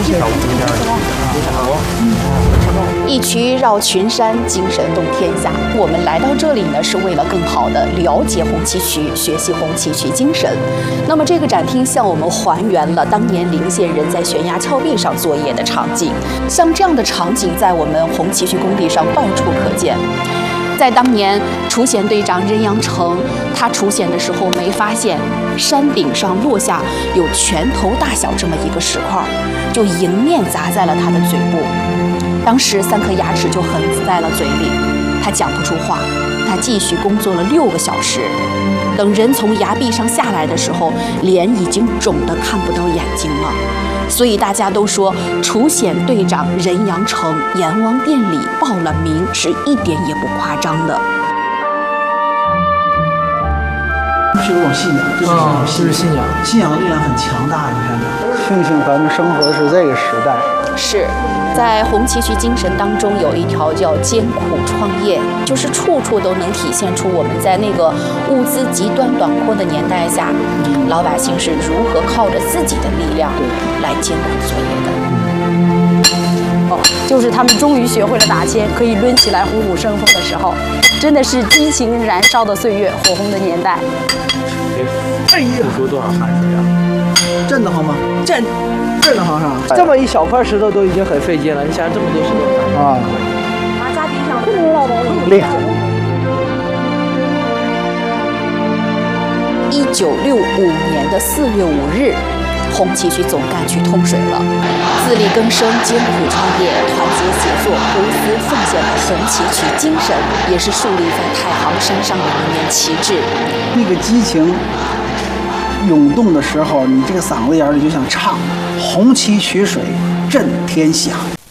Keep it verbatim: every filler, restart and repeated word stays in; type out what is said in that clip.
一曲绕群山，精神动天下。我们来到这里呢，是为了更好的了解红旗渠，学习红旗渠精神。那么这个展厅向我们还原了当年林县人在悬崖峭壁上作业的场景。像这样的场景，在我们红旗渠工地上到处可见。在当年除险队长任阳成他除险的时候，没发现山顶上落下有拳头大小这么一个石块，就迎面砸在了他的嘴部。当时三颗牙齿就横在了嘴里，他讲不出话。他继续工作了六个小时，等人从崖壁上下来的时候，脸已经肿得看不到眼睛了。所以大家都说，除险队长任阳成阎王殿里报了名，是一点也不夸张的。 是有种信仰，这是一种信仰， 信仰， 信仰的力量很强大。你看这， 庆幸咱们生活的是这个时代。 是在红旗渠精神当中有一条叫艰苦创业，就是处处都能体现出我们在那个物资极端短缺的年代下，老百姓是如何靠着自己的力量来艰苦作业的。 哦，就是他们终于学会了打铅，可以抡起来虎虎生风的时候，真的是激情燃烧的岁月，火红的年代。 哎呀，付出多少汗水呀！ 震得慌吗？ 震。 震得慌是吧？ 这么一小块石头都已经很费劲了，你想这么多石头啊！ 把家底上这么老的厉害。 一九六五年的四月五日，红旗渠总干区通水了。自力更生、艰苦创业、团结协作、无私奉献的红旗渠精神，也是树立在太行山上的一面旗帜。 那个激情涌动的时候，你这个嗓子眼里就想唱“红旗渠水震天响”。